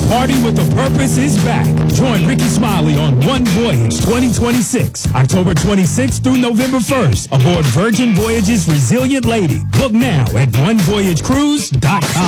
Party with a Purpose is back. Join Ricky Smiley on One Voyage 2026, October 26th through November 1st, aboard Virgin Voyages Resilient Lady. Book now at onevoyagecruise.com.